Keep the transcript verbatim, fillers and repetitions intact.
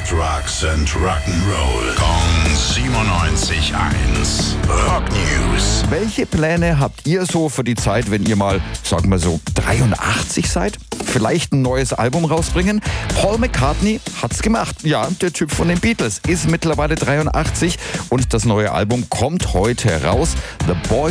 Trucks and Rock'n'Roll. Kong siebenundneunzig Komma eins. Rock News. Welche Pläne habt ihr so für die Zeit, wenn ihr mal, sagen wir so, dreiundachtzig seid? Vielleicht ein neues Album rausbringen? Paul McCartney hat's gemacht. Ja, der Typ von den Beatles ist mittlerweile dreiundachtzig und das neue Album kommt heute raus. The Boy